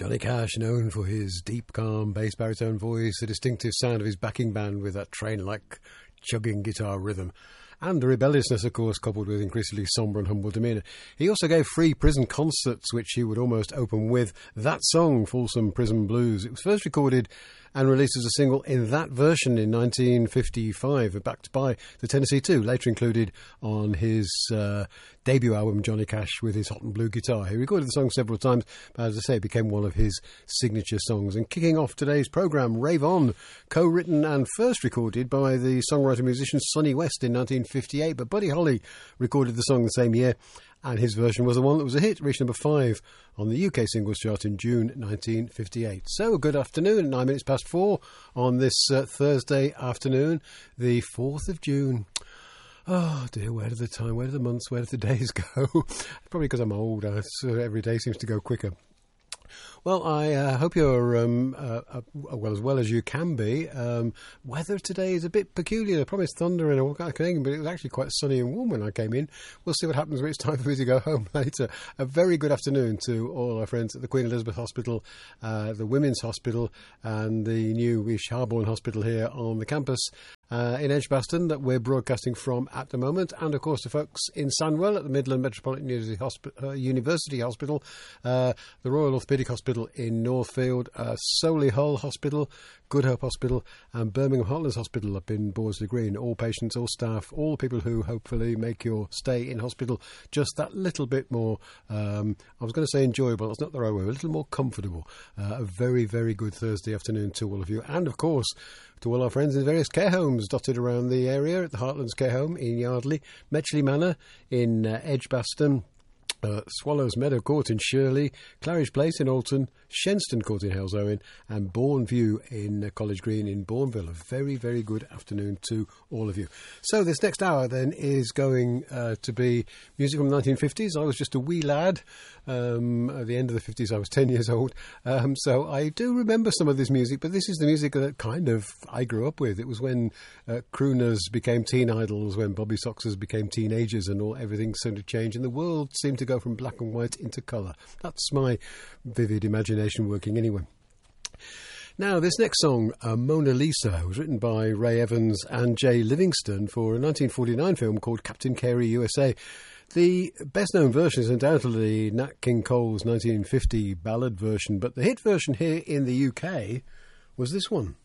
Johnny Cash, known for his deep, calm bass baritone voice, the distinctive sound of his backing band with that train-like chugging guitar rhythm, and the rebelliousness, of course, coupled with increasingly sombre and humble demeanour. He also gave free prison concerts, which he would almost open with that song, Folsom Prison Blues. It was first recorded and released as a single in that version in 1955, backed by the Tennessee Two, later included on his debut album, Johnny Cash, with his hot and blue guitar. He recorded the song several times, but as I say, it became one of his signature songs. And kicking off today's programme, Rave On, co-written and first recorded by the songwriter-musician Sonny West in 1958, but Buddy Holly recorded the song the same year, and his version was the one that was a hit, reached number 5 on the UK singles chart in June 1958. So, good afternoon, 9 minutes past 4 on this Thursday afternoon, the 4th of June. Oh dear, where do the time, where do the months, where do the days go? Probably because I'm old, every day seems to go quicker. Well, I hope you're as well as you can be. Weather today is a bit peculiar. I promised thunder and all kind of thing, but it was actually quite sunny and warm when I came in. We'll see what happens when it's time for me to go home later. A very good afternoon to all our friends at the Queen Elizabeth Hospital, the Women's Hospital, and the new Harborne Hospital here on the campus in Edgbaston that we're broadcasting from at the moment, and of course the folks in Sandwell at the Midland Metropolitan University Hospital, the Royal Orthopaedic Hospital in Northfield, Solihull Hospital, Good Hope Hospital, and Birmingham Heartlands Hospital up in Bordesley Green. All patients, all staff, all people who hopefully make your stay in hospital just that little bit more, I was going to say enjoyable, that's not the right word, a little more comfortable. A very, very good Thursday afternoon to all of you, and of course to all our friends in various care homes dotted around the area, at the Heartlands Care Home in Yardley, Metchley Manor in Edgbaston, Swallows Meadow Court in Shirley, Claridge Place in Alton, Shenston Court in Halesowen, and Bourneview in College Green in Bourneville. A very, very good afternoon to all of you. So this next hour then is going to be music from the 1950s. I was just a wee lad. At the end of the 50s I was 10 years old. So I do remember some of this music, but this is the music that kind of I grew up with. It was when crooners became teen idols, when Bobby Soxers became teenagers, and everything seemed to change, and the world seemed to go from black and white into colour. That's my vivid imagination working anyway. Now, this next song, Mona Lisa, was written by Ray Evans and Jay Livingston for a 1949 film called Captain Carey USA. The best-known version is undoubtedly Nat King Cole's 1950 ballad version, but the hit version here in the UK was this one.